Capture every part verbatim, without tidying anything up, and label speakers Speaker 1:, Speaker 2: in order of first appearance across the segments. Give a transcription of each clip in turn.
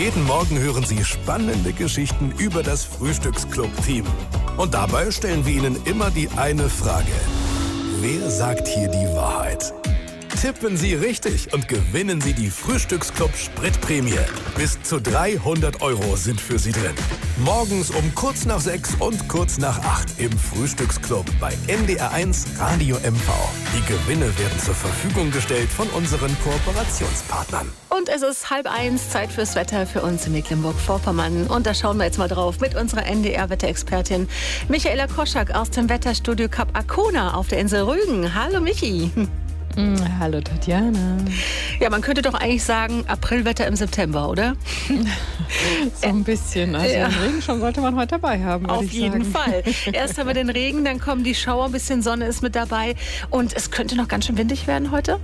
Speaker 1: Jeden Morgen hören Sie spannende Geschichten über das Frühstücksclub-Team. Und dabei stellen wir Ihnen immer die eine Frage. Wer sagt hier die Wahrheit? Tippen Sie richtig und gewinnen Sie die Frühstücksclub-Spritprämie. Bis zu dreihundert Euro sind für Sie drin. Morgens um kurz nach sechs und kurz nach acht im Frühstücksclub bei N D R eins Radio M V. Die Gewinne werden zur Verfügung gestellt von unseren Kooperationspartnern.
Speaker 2: Und es ist halb eins, Zeit fürs Wetter für uns in Mecklenburg-Vorpommern. Und da schauen wir jetzt mal drauf mit unserer N D R-Wetterexpertin Michaela Koschak aus dem Wetterstudio Kap Arkona auf der Insel Rügen. Hallo Michi.
Speaker 3: Hallo Tatjana.
Speaker 2: Ja, man könnte doch eigentlich sagen, Aprilwetter im September, oder?
Speaker 3: So ein bisschen. Also ja. Den Regenschirm sollte man heute dabei haben, würde
Speaker 2: Auf
Speaker 3: ich
Speaker 2: jeden
Speaker 3: sagen.
Speaker 2: Fall. Erst haben wir den Regen, dann kommen die Schauer, ein bisschen Sonne ist mit dabei. Und es könnte noch ganz schön windig werden heute.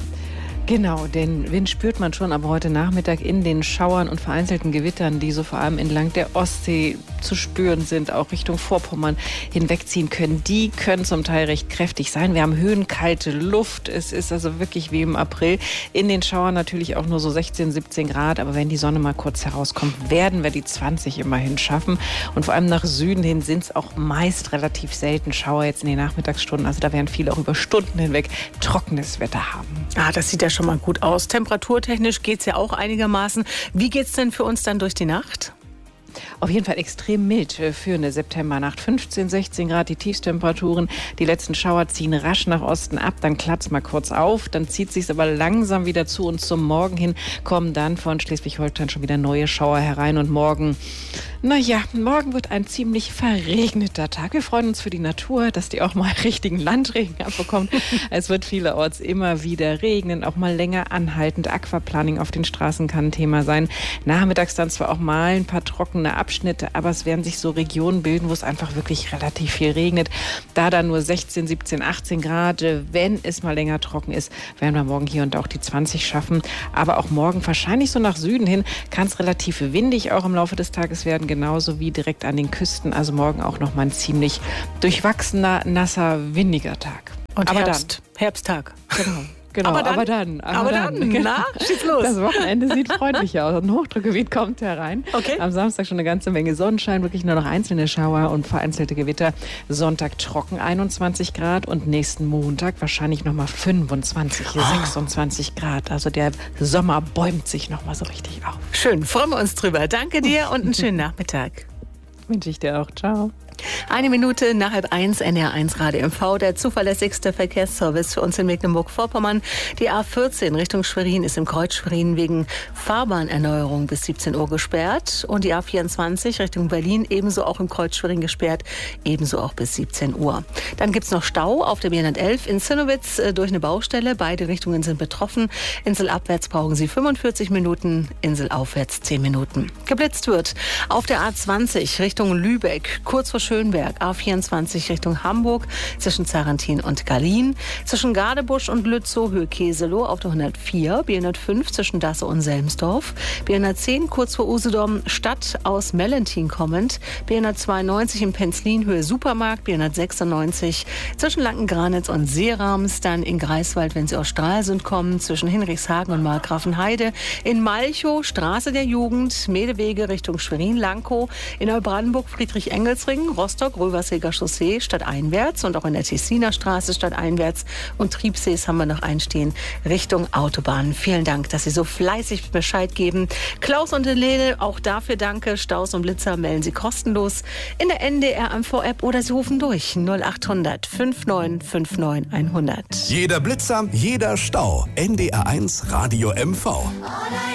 Speaker 3: Genau, den Wind spürt man schon, aber heute Nachmittag in den Schauern und vereinzelten Gewittern, die so vor allem entlang der Ostsee zu spüren sind, auch Richtung Vorpommern hinwegziehen können, die können zum Teil recht kräftig sein. Wir haben höhenkalte Luft, es ist also wirklich wie im April. In den Schauern natürlich auch nur so sechzehn, siebzehn Grad, aber wenn die Sonne mal kurz herauskommt, werden wir die zwanzig immerhin schaffen. Und vor allem nach Süden hin sind es auch meist relativ selten Schauer jetzt in den Nachmittagsstunden. Also da werden viele auch über Stunden hinweg trockenes Wetter haben.
Speaker 2: Ah, das sieht ja schon mal gut aus. Temperaturtechnisch geht es ja auch einigermaßen. Wie geht es denn für uns dann durch die Nacht?
Speaker 3: Auf jeden Fall extrem mild für eine Septembernacht. fünfzehn, sechzehn Grad die Tiefstemperaturen. Die letzten Schauer ziehen rasch nach Osten ab. Dann klappt es mal kurz auf. Dann zieht es sich aber langsam wieder zu. Und zum Morgen hin kommen dann von Schleswig-Holstein schon wieder neue Schauer herein. Und morgen, naja, morgen wird ein ziemlich verregneter Tag. Wir freuen uns für die Natur, dass die auch mal richtigen Landregen abbekommt. Es wird vielerorts immer wieder regnen, auch mal länger anhaltend. Aquaplaning auf den Straßen kann ein Thema sein. Nachmittags dann zwar auch mal ein paar trockene Abschnitte, aber es werden sich so Regionen bilden, wo es einfach wirklich relativ viel regnet. Da dann nur sechzehn, siebzehn, achtzehn Grad, wenn es mal länger trocken ist, werden wir morgen hier und da auch die zwanzig schaffen. Aber auch morgen wahrscheinlich so nach Süden hin kann es relativ windig auch im Laufe des Tages werden, genauso wie direkt an den Küsten. Also morgen auch noch mal ein ziemlich durchwachsener, nasser, windiger Tag.
Speaker 2: Und
Speaker 3: aber
Speaker 2: Herbst,
Speaker 3: dann,
Speaker 2: Herbsttag.
Speaker 3: Genau. Genau, aber dann, aber dann, aber
Speaker 2: aber
Speaker 3: dann,
Speaker 2: dann na, schieß los.
Speaker 3: Das Wochenende sieht freundlicher aus. Ein Hochdruckgebiet kommt herein.
Speaker 2: Okay.
Speaker 3: Am Samstag schon eine ganze Menge Sonnenschein, wirklich nur noch einzelne Schauer und vereinzelte Gewitter. Sonntag trocken einundzwanzig Grad und nächsten Montag wahrscheinlich nochmal fünfundzwanzig, oh. sechsundzwanzig Grad. Also der Sommer bäumt sich nochmal so richtig auf.
Speaker 2: Schön, freuen wir uns drüber. Danke dir und einen schönen Nachmittag.
Speaker 3: Wünsche ich dir auch. Ciao.
Speaker 2: Eine Minute nach halb eins, N D R eins Radio M V, der zuverlässigste Verkehrsservice für uns in Mecklenburg-Vorpommern. Die A vierzehn Richtung Schwerin ist im Kreuz Schwerin wegen Fahrbahnerneuerung bis siebzehn Uhr gesperrt. Und die A vierundzwanzig Richtung Berlin ebenso auch im Kreuz Schwerin gesperrt, ebenso auch bis siebzehn Uhr. Dann gibt es noch Stau auf der B hundertelf in Zinnowitz durch eine Baustelle. Beide Richtungen sind betroffen. Inselabwärts brauchen Sie fünfundvierzig Minuten, inselaufwärts zehn Minuten. Geblitzt wird auf der A zwanzig Richtung Lübeck, kurz vor Schönberg, A vierundzwanzig Richtung Hamburg, zwischen Zarentin und Gallien, zwischen Gadebusch und Lützow, Höhe Keselow auf der hundertvier, B hundertfünf zwischen Dasse und Selmsdorf, B hundertzehn kurz vor Usedom, Stadt aus Mellentin kommend, B hundertzweiundneunzig in Penzlin, Höhe Supermarkt, B hundertsechsundneunzig zwischen Lankengranitz und Seerams, dann in Greifswald, wenn Sie aus Stralsund kommen, zwischen Hinrichshagen und Markgrafenheide, in Malchow, Straße der Jugend, Medewege Richtung Schwerin-Lankow, in Neubrandenburg, Friedrich-Engels-Ring, Rostock, Röverseger Chaussee stadteinwärts und auch in der Tessiner Straße stadteinwärts und Triebsees haben wir noch einstehen Richtung Autobahn. Vielen Dank, dass Sie so fleißig Bescheid geben. Klaus und Helene, auch dafür danke. Staus und Blitzer melden Sie kostenlos in der N D R M V-App oder Sie rufen durch null achthundert neunundfünfzig neunundfünfzig hundert.
Speaker 1: Jeder Blitzer, jeder Stau. N D R eins Radio M V.